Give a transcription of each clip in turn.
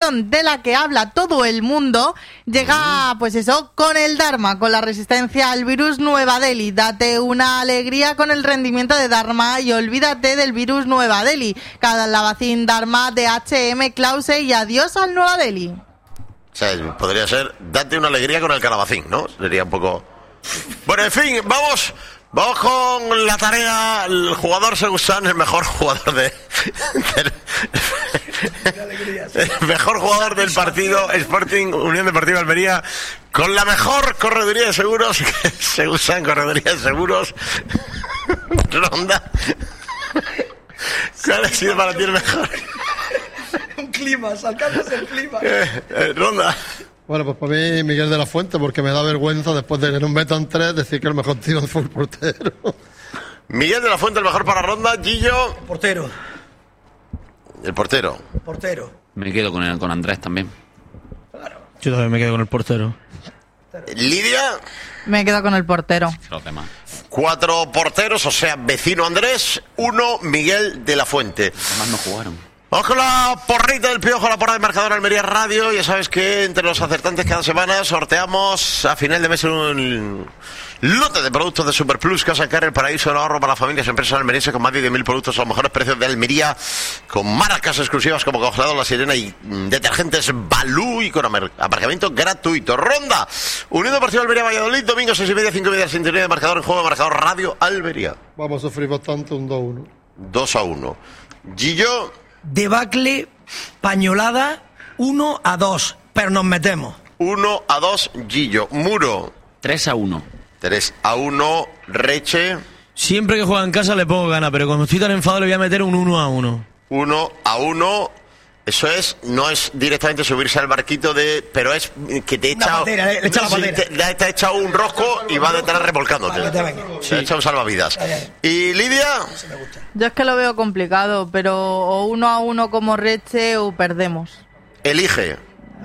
tradición de la que habla todo el mundo, llega, pues eso, con el Dharma, con la resistencia al virus Nueva Delhi. Date una alegría con el rendimiento de Dharma y olvídate del virus Nueva Delhi. Cada lavacín Dharma de H&M Klause y adiós al Nueva Delhi. O sea, podría ser, date una alegría con el calabacín, ¿no? Sería un poco... Bueno, en fin, vamos con la tarea. El jugador Segusan, el mejor jugador el mejor jugador del partido, Sporting Unión Deportiva Almería, con la mejor correduría de seguros, Segusan, correduría de seguros. Ronda. ¿Cuál ha sido para ti el mejor? Un clima, sacándose el clima. Ronda. Bueno, pues para mí Miguel de la Fuente, porque me da vergüenza después de que nos metan 3 decir que el mejor tío fue el portero. Miguel de la Fuente, el mejor para Ronda. Gillo. Portero. El portero. Portero. Me quedo con Andrés también. Claro. Yo también me quedo con el portero. Lidia. Me quedo con el portero. Los demás. 4 porteros, o sea, vecino Andrés, 1 Miguel de la Fuente. Los demás no jugaron. Vamos con la porrita del Piojo, la porra de Marcador Almería Radio. Ya sabes que entre los acertantes cada semana sorteamos a final de mes un lote de productos de Superplus, Casa Car, el paraíso del ahorro para las familias y empresas almerienses, con más de 10.000 productos a los mejores precios de Almería, con marcas exclusivas como Congelador La Sirena y detergentes Balú, y con aparcamiento gratuito. Ronda, Unión Deportiva Almería Valladolid, domingo 6:30, 5:30, sintonía de Marcador, en juego de Marcador Radio Almería. Vamos a sufrir bastante, un 2-1. 2-1. Gillo. Debacle, pañolada, 1-2, pero nos metemos. 1-2, Gillo. Muro. 3-1. 3-1, Reche. Siempre que juega en casa le pongo gana, pero como estoy tan enfadado le voy a meter un 1-1. 1-1. Eso no es directamente subirse al barquito pero es que te echa... le echa la patera. Te ha echado un rosco y va detrás revolcándote. Vale, te ha echado un salvavidas. ¿Y Lidia? Yo es que lo veo complicado, pero o 1-1 como Reche o perdemos. Elige.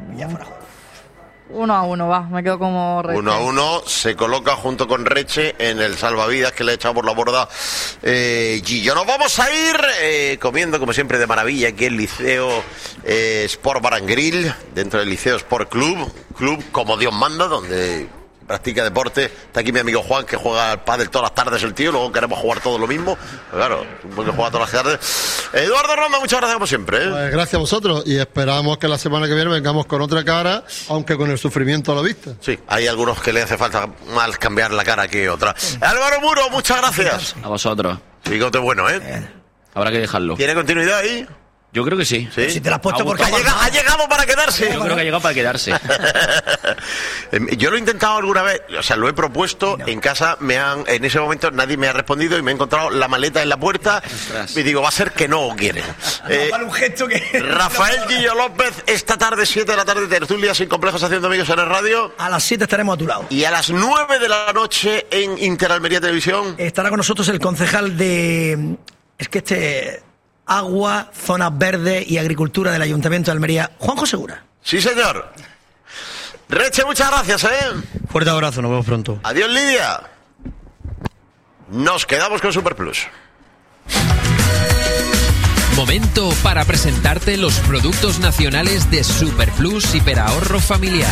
1-1, va, me quedo como Reche. 1-1, se coloca junto con Reche en el salvavidas que le ha echado por la borda Gillo. Nos vamos a ir comiendo, como siempre, de maravilla aquí en Liceo Sport Bar and Grill, dentro del Liceo Sport Club como Dios manda, donde practica deporte. Está aquí mi amigo Juan, que juega al pádel todas las tardes el tío, luego queremos jugar todos lo mismo. Pero claro, porque juega todas las tardes. Eduardo Ronda, muchas gracias como siempre. Pues gracias a vosotros, y esperamos que la semana que viene vengamos con otra cara, aunque con el sufrimiento a la vista. Sí, hay algunos que le hace falta más cambiar la cara que otra. Álvaro Muro, muchas gracias. A vosotros. Bigote bueno, Habrá que dejarlo. ¿Tiene continuidad ahí? Yo creo que sí. ¿Sí? Si te la has puesto porque ha llegado para quedarse. Yo creo que ha llegado para quedarse. Yo lo he intentado alguna vez, o sea, lo he propuesto en casa, en ese momento nadie me ha respondido y me he encontrado la maleta en la puerta. Ostras. Y digo, va a ser que no quieren. Para un gesto que... Rafael Gillo López, esta tarde, 7 de la tarde, tertulia sin complejos haciendo amigos en el radio. A las 7 estaremos a tu lado. Y a las 9 de la noche en Interalmería Televisión. Estará con nosotros el concejal de... Agua, Zonas Verdes y Agricultura del Ayuntamiento de Almería, Juanjo Segura. Sí, señor. Reche, muchas gracias, Fuerte abrazo, nos vemos pronto. Adiós, Lidia. Nos quedamos con Superplus. Momento para presentarte los productos nacionales de Superplus Hiperahorro Familiar.